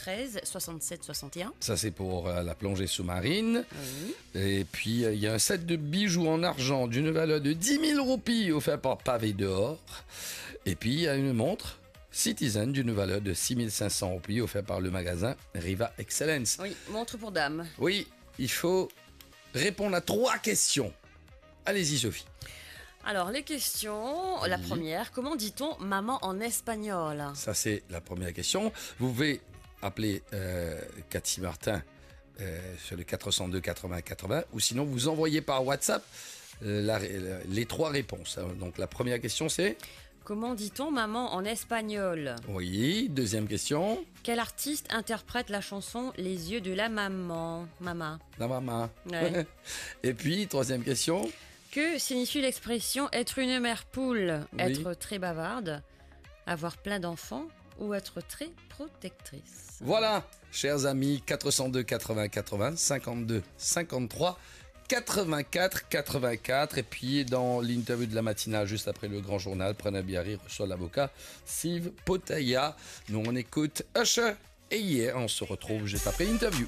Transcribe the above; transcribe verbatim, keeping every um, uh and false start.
treize soixante-sept soixante et un. Ça, c'est pour euh, la plongée sous-marine. Oui. Et puis, euh, il y a un set de bijoux en argent d'une valeur de dix mille roupies offert par Pavé dehors. Et puis, il y a une montre Citizen d'une valeur de six mille cinq cents roupies offert par le magasin Riva Excellence. Oui, montre pour dame. Oui, il faut répondre à trois questions. Allez-y, Sophie. Alors, les questions. La première, comment dit-on maman en espagnol? Ça, c'est la première question. Vous pouvez appeler euh, Cathy Martin euh, sur le quatre cent deux quatre-vingts quatre-vingts ou sinon vous envoyez par WhatsApp euh, la, la, les trois réponses. Donc, la première question, c'est... Comment dit-on maman en espagnol? Oui. Deuxième question. Quel artiste interprète la chanson Les yeux de la maman? Mama. La maman. Ouais. Et puis, troisième question. Que signifie l'expression être une mère poule? Oui. Être très bavarde, avoir plein d'enfants ou être très protectrice? Voilà, chers amis, quatre cent deux quatre-vingts quatre-vingts, cinquante-deux cinquante-trois quatre-vingt-quatre quatre-vingt-quatre. Et puis, dans l'interview de la matinale, juste après le grand journal, Prana Biarri reçoit l'avocat Siv Potaya. Nous, on écoute Usher. Et hier, on se retrouve juste après l'interview.